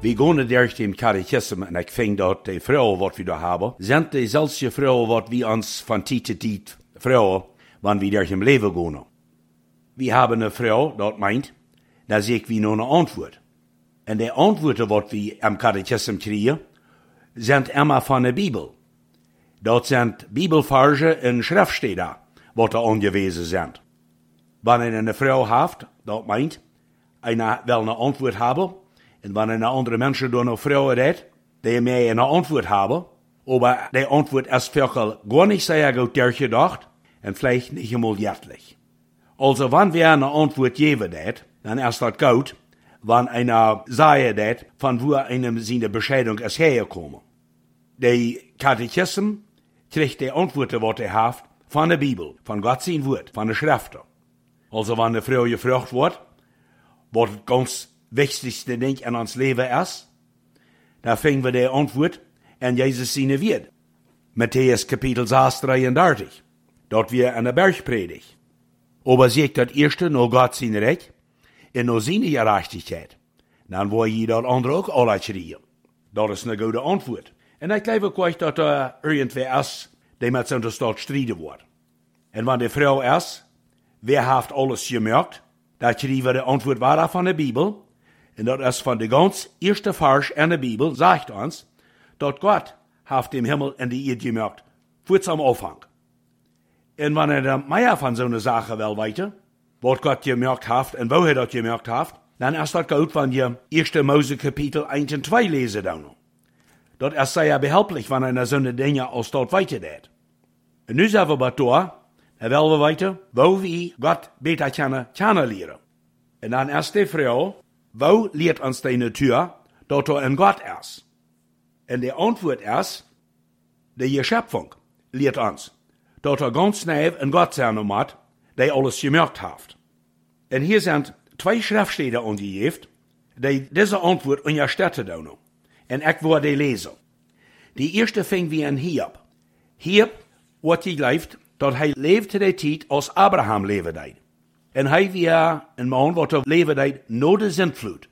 We gaan durch dem Katechismus en ik vind dat de vrouwen wat we daar hebben, zijn dezelfde vrouwen wat we ons van tijd tot tijd vrouwen, wanneer we durch im leven gaan. We hebben een vrouw dat meint, dat zeg we nog een antwoord. En de antwoorden wat we am Katechismus krijgen, zijn immer van de Bibel. Dat zijn Bibelversen en Schriftstellen, wat er aangewezen zijn. Wanneer een vrouw heeft, dat meint, einer wil een antwoord hebben, en wanneer een andere mensen door een vrouw redt, die mij een antwoord hebben, maar die antwoord is veel gar niet sehr gut durchgedacht en vielleicht niet helemaal hjärtlich. Also, wanneer wir een antwoord geven dat, dan is dat goed, wanneer einer zei dat, van waar einem zijn bescheidung is hergekomen. De Katechismus krijgt de antwoorden wat hij heeft van de Bibel, van God zijn woord, van de Schriften. Also, wanneer de vrouw gevraagd wordt, wat het ganz wichtigste ding in ons leven is, dan vinden we de antwoord in Jezus zijn woord. Matthäus kapitel 6, 33. Dat wir an der Bergpredigt. Aber zegt dat eerste nog God zijn recht en nog zijn gerechtigheid. Dan wil je dat andere ook alle schreeuwen. Dat is een goede antwoord. En ik geloof ook dat er irgendwer is die met zo'n stad strijden wordt. En wanneer de vrouw is, wer heeft alles gemerkt, dat schrijven we de antwoord waar van de Bibel. En dat is van de ganz eerste vers in de Bibel, zegt ons, dat God heeft dem Himmel en de Erde gemerkt, voor zum Anfang. En wanneer de meer van zo'n zaken wil weten, wat God gemerkt heeft en waar hij dat gemerkt heeft, dan is dat goed van je 1 Mose kapitel 1 en 2 lezen dan. Dat is zeer behelpelijk wanneer er zo'n dingen als dat weten deed. En nu zijn we bij door, dan willen we weten, waar we God beter kennen leren. En dan is de vrouw, waar leert ons de natuur dat er een God is? En de antwoord is, de Schöpfung leert ons dat er ganz snel een God zijn moet, die alles gemerkt heeft. En hier zijn 2 Schriftstellen aangegeven, die deze antwoord onderstützen doen. En ik wil die lezen. Die eerste vinden we in Hiob. Hiob wordt geloofd dat hij leefde de tijd als Abraham leven deed. En hij was een man wat leven deed na de zindvloed.